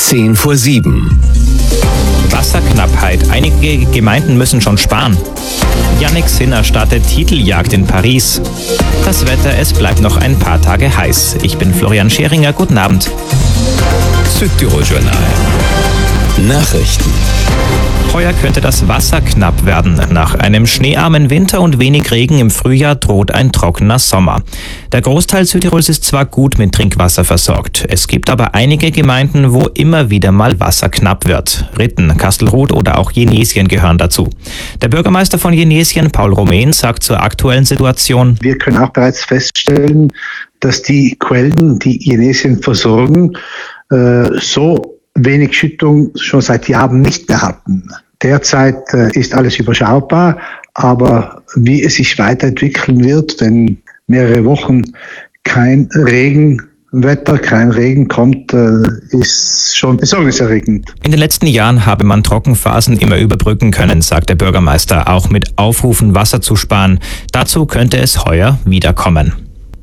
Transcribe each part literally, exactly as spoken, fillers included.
Zehn vor sieben. Wasserknappheit. Einige Gemeinden müssen schon sparen. Jannik Sinner startet Titeljagd in Paris. Das Wetter, es bleibt noch ein paar Tage heiß. Ich bin Florian Scheringer, guten Abend. Südtirol Journal. Nachrichten. Heuer könnte das Wasser knapp werden. Nach einem schneearmen Winter und wenig Regen im Frühjahr droht ein trockener Sommer. Der Großteil Südtirols ist zwar gut mit Trinkwasser versorgt. Es gibt aber einige Gemeinden, wo immer wieder mal Wasser knapp wird. Ritten, Kastelruth oder auch Jenesien gehören dazu. Der Bürgermeister von Jenesien, Paul Romain, sagt zur aktuellen Situation: Wir können auch bereits feststellen, dass die Quellen, die Jenesien versorgen, äh, so wenig Schüttung schon seit Jahren nicht mehr hatten. Derzeit äh, ist alles überschaubar, aber wie es sich weiterentwickeln wird, wenn mehrere Wochen kein Regenwetter, kein Regen kommt, äh, ist schon besorgniserregend. In den letzten Jahren habe man Trockenphasen immer überbrücken können, sagt der Bürgermeister, auch mit Aufrufen, Wasser zu sparen. Dazu könnte es heuer wieder kommen.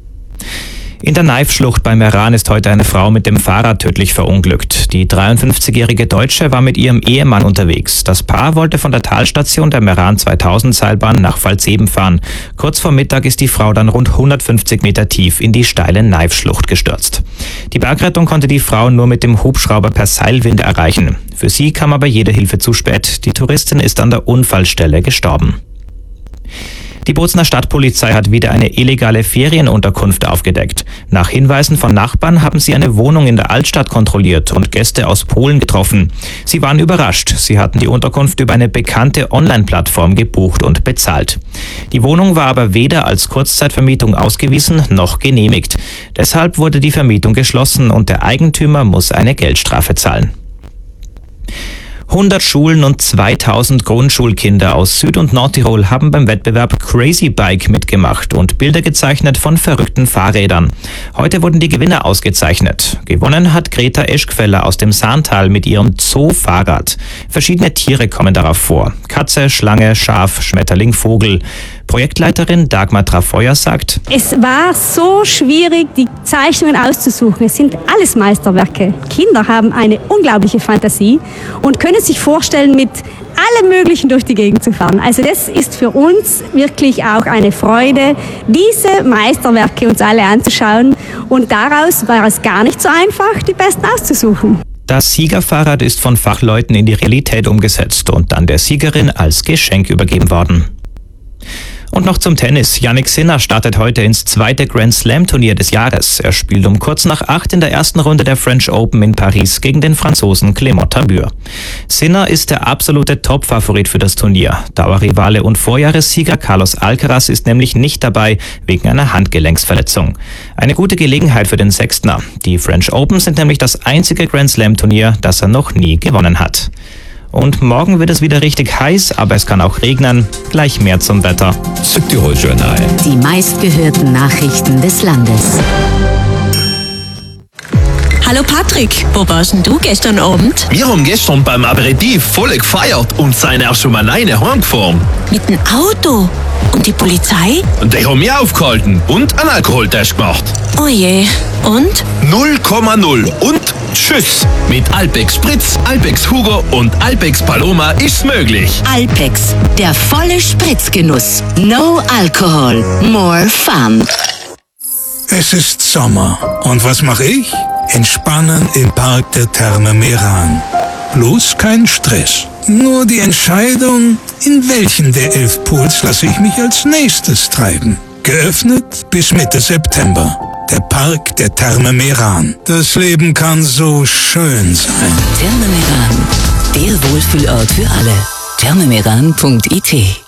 In der Kneifschlucht bei Meran ist heute eine Frau mit dem Fahrrad tödlich verunglückt. Die dreiundfünfzigjährige Deutsche war mit ihrem Ehemann unterwegs. Das Paar wollte von der Talstation der Meran zweitausend Seilbahn nach Pfalzeben fahren. Kurz vor Mittag ist die Frau dann rund hundertfünfzig Meter tief in die steile Kneifschlucht gestürzt. Die Bergrettung konnte die Frau nur mit dem Hubschrauber per Seilwind erreichen. Für sie kam aber jede Hilfe zu spät. Die Touristin ist an der Unfallstelle gestorben. Die Bozner Stadtpolizei hat wieder eine illegale Ferienunterkunft aufgedeckt. Nach Hinweisen von Nachbarn haben sie eine Wohnung in der Altstadt kontrolliert und Gäste aus Polen getroffen. Sie waren überrascht. Sie hatten die Unterkunft über eine bekannte Online-Plattform gebucht und bezahlt. Die Wohnung war aber weder als Kurzzeitvermietung ausgewiesen noch genehmigt. Deshalb wurde die Vermietung geschlossen und der Eigentümer muss eine Geldstrafe zahlen. hundert Schulen und zweitausend Grundschulkinder aus Süd- und Nordtirol haben beim Wettbewerb Crazy Bike mitgemacht und Bilder gezeichnet von verrückten Fahrrädern. Heute wurden die Gewinner ausgezeichnet. Gewonnen hat Greta Eschkfeller aus dem Saantal mit ihrem Zoo-Fahrrad. Verschiedene Tiere kommen darauf vor. Katze, Schlange, Schaf, Schmetterling, Vogel. Projektleiterin Dagmar Trafeuer sagt: Es war so schwierig, die Zeichnungen auszusuchen. Es sind alles Meisterwerke. Kinder haben eine unglaubliche Fantasie und können sich vorstellen, mit allem Möglichen durch die Gegend zu fahren. Also das ist für uns wirklich auch eine Freude, diese Meisterwerke uns alle anzuschauen. Und daraus war es gar nicht so einfach, die besten auszusuchen. Das Siegerfahrrad ist von Fachleuten in die Realität umgesetzt und dann der Siegerin als Geschenk übergeben worden. Und noch zum Tennis. Jannik Sinner startet heute ins zweite Grand Slam Turnier des Jahres. Er spielt um kurz nach acht in der ersten Runde der French Open in Paris gegen den Franzosen Clément Tabur. Sinner ist der absolute Top-Favorit für das Turnier. Dauerrivale und Vorjahressieger Carlos Alcaraz ist nämlich nicht dabei wegen einer Handgelenksverletzung. Eine gute Gelegenheit für den Sechstner. Die French Open sind nämlich das einzige Grand Slam Turnier, das er noch nie gewonnen hat. Und morgen wird es wieder richtig heiß, aber es kann auch regnen. Gleich mehr zum Wetter. Südtirol Journal. Die meistgehörten Nachrichten des Landes. Hallo Patrick, wo warst denn du gestern Abend? Wir haben gestern beim Aperitif voll gefeiert und sind auch schon mal alleine heimgefahren. Mit dem Auto? Und die Polizei? Und die haben mich aufgehalten und einen Alkoholtest gemacht. Oh je, und? null Komma null und tschüss. Mit Alpex Spritz, Alpex Hugo und Alpex Paloma ist's möglich. Alpex, der volle Spritzgenuss. No Alcohol, more fun. Es ist Sommer. Und was mache ich? Entspannen im Park der Therme Meran. Bloß kein Stress. Nur die Entscheidung, in welchen der elf Pools lasse ich mich als nächstes treiben. Geöffnet bis Mitte September. Der Park der Therme Meran. Das Leben kann so schön sein. Therme Meran, der Wohlfühlort für alle. therme meran punkt I T